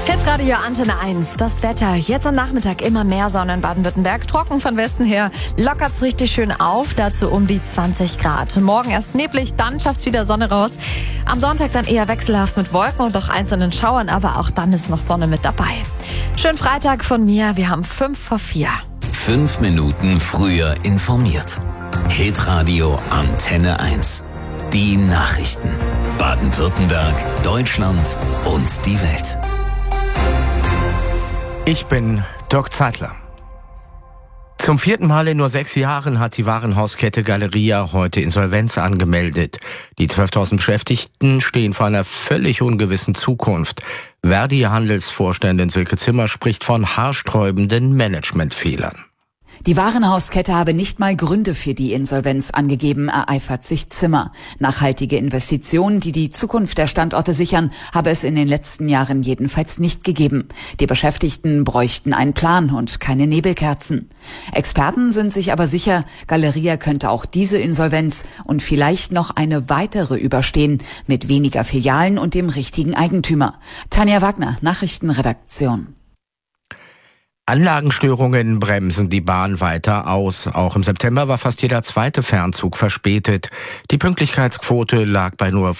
Hitradio Antenne 1. Das Wetter. Jetzt am Nachmittag immer mehr Sonne in Baden-Württemberg. Trocken von Westen her. Lockert's richtig schön auf. Dazu um die 20 Grad. Morgen erst neblig, dann schafft's wieder Sonne raus. Am Sonntag dann eher wechselhaft mit Wolken und auch einzelnen Schauern. Aber auch dann ist noch Sonne mit dabei. Schönen Freitag von mir. Wir haben 5:04. 5 Minuten früher informiert. Hitradio Antenne 1. Die Nachrichten. Baden-Württemberg, Deutschland und die Welt. Ich bin Dirk Zeitler. Zum 4. Mal in nur 6 Jahren hat die Warenhauskette Galeria heute Insolvenz angemeldet. Die 12.000 Beschäftigten stehen vor einer völlig ungewissen Zukunft. Verdi-Handelsvorständin Silke Zimmer spricht von haarsträubenden Managementfehlern. Die Warenhauskette habe nicht mal Gründe für die Insolvenz angegeben, ereifert sich Zimmer. Nachhaltige Investitionen, die die Zukunft der Standorte sichern, habe es in den letzten Jahren jedenfalls nicht gegeben. Die Beschäftigten bräuchten einen Plan und keine Nebelkerzen. Experten sind sich aber sicher, Galeria könnte auch diese Insolvenz und vielleicht noch eine weitere überstehen, mit weniger Filialen und dem richtigen Eigentümer. Tanja Wagner, Nachrichtenredaktion. Anlagenstörungen bremsen die Bahn weiter aus. Auch im September war fast jeder zweite Fernzug verspätet. Die Pünktlichkeitsquote lag bei nur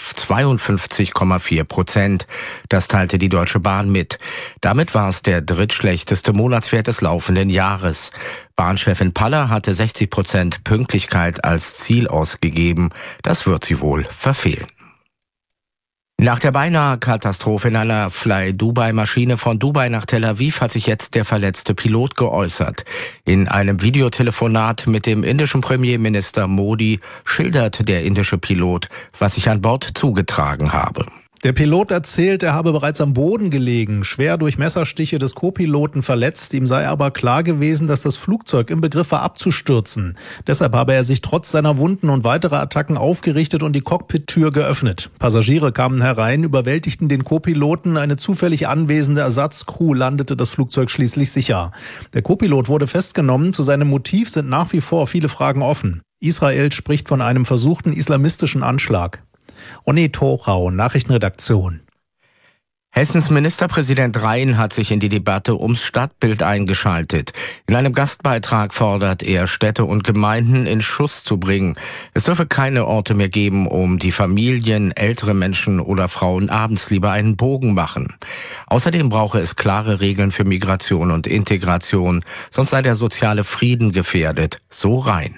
52,4%. Das teilte die Deutsche Bahn mit. Damit war es der drittschlechteste Monatswert des laufenden Jahres. Bahnchefin Paller hatte 60% Pünktlichkeit als Ziel ausgegeben. Das wird sie wohl verfehlen. Nach der beinahe Katastrophe in einer Fly-Dubai-Maschine von Dubai nach Tel Aviv hat sich jetzt der verletzte Pilot geäußert. In einem Videotelefonat mit dem indischen Premierminister Modi schildert der indische Pilot, was sich an Bord zugetragen habe. Der Pilot erzählt, er habe bereits am Boden gelegen, schwer durch Messerstiche des Co-Piloten verletzt. Ihm sei aber klar gewesen, dass das Flugzeug im Begriff war abzustürzen. Deshalb habe er sich trotz seiner Wunden und weiterer Attacken aufgerichtet und die Cockpit-Tür geöffnet. Passagiere kamen herein, überwältigten den Co-Piloten. Eine zufällig anwesende Ersatzcrew landete das Flugzeug schließlich sicher. Der Co-Pilot wurde festgenommen. Zu seinem Motiv sind nach wie vor viele Fragen offen. Israel spricht von einem versuchten islamistischen Anschlag. Onni Torau, Nachrichtenredaktion. Hessens Ministerpräsident Rhein hat sich in die Debatte ums Stadtbild eingeschaltet. In einem Gastbeitrag fordert er, Städte und Gemeinden in Schuss zu bringen. Es dürfe keine Orte mehr geben, um die Familien, ältere Menschen oder Frauen abends lieber einen Bogen machen. Außerdem brauche es klare Regeln für Migration und Integration, sonst sei der soziale Frieden gefährdet, so Rhein.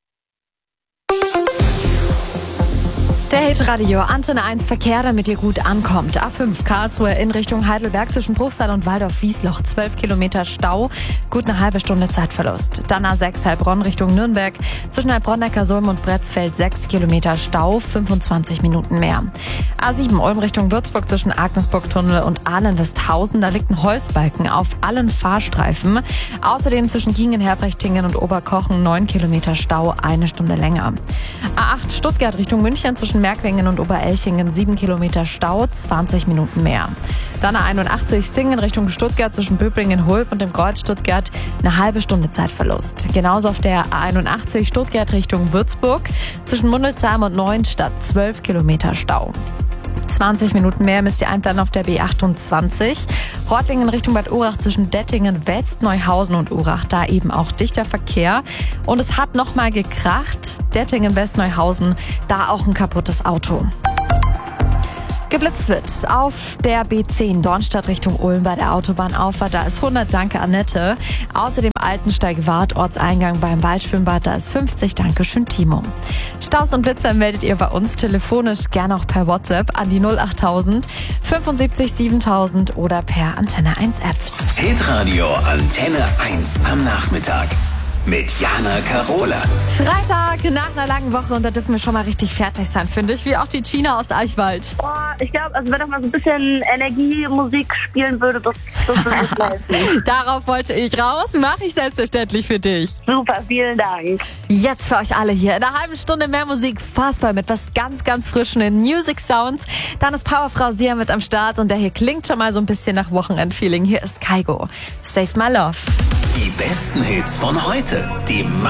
Der Hitradio Antenne 1 Verkehr, damit ihr gut ankommt. A5 Karlsruhe in Richtung Heidelberg zwischen Bruchsal und Waldorf-Wiesloch. 12 Kilometer Stau, gut eine halbe Stunde Zeitverlust. Dann A6 Heilbronn Richtung Nürnberg zwischen Heilbronn, Neckarsulm und Bretzfeld 6 Kilometer Stau, 25 Minuten mehr. A7 Ulm Richtung Würzburg zwischen Agnesburg-Tunnel und Ahlen-Westhausen. Da liegt ein Holzbalken auf allen Fahrstreifen. Außerdem zwischen Giengen, Herbrechtingen und Oberkochen 9 Kilometer Stau, eine Stunde länger. A8 Stuttgart Richtung München zwischen Merklingen und Oberelchingen 7 Kilometer Stau, 20 Minuten mehr. Dann A81 Singen Richtung Stuttgart zwischen Böblingen, Hulb und dem Kreuz Stuttgart eine halbe Stunde Zeitverlust. Genauso auf der A81 Stuttgart Richtung Würzburg zwischen Mundelsheim und Neuenstadt 12 Kilometer Stau. 20 Minuten mehr müsst ihr einplanen auf der B28. Reutlingen Richtung Bad Urach zwischen Dettingen West, Neuhausen und Urach. Da eben auch dichter Verkehr. Und es hat nochmal gekracht. Dettingen West, Neuhausen, da auch ein kaputtes Auto. Geblitzt wird auf der B10 Dornstadt Richtung Ulm bei der Autobahnauffahrt. Da ist 100, danke Annette. Außerdem Altensteig-Wart, Ortseingang beim Waldschwimmbad, da ist 50, danke schön Timo. Staus und Blitzer meldet ihr bei uns telefonisch, gerne auch per WhatsApp an die 08000 75 7000 oder per Antenne 1 App. Hitradio Antenne 1 am Nachmittag. Mit Jana Karola. Freitag nach einer langen Woche und da dürfen wir schon mal richtig fertig sein, finde ich. Wie auch die Gina aus Eichwald. Boah, ich glaube, also wenn doch mal so ein bisschen Energiemusik spielen würde, das würde nicht helfen. Darauf wollte ich raus, mache ich selbstverständlich für dich. Super, vielen Dank. Jetzt für euch alle hier in einer halben Stunde mehr Musik, fassbar mit was ganz, ganz frischen Music Sounds. Dann ist Powerfrau Sia mit am Start und der hier klingt schon mal so ein bisschen nach Wochenendfeeling. Hier ist Kaigo. Save My Love. Die besten Hits von heute. Die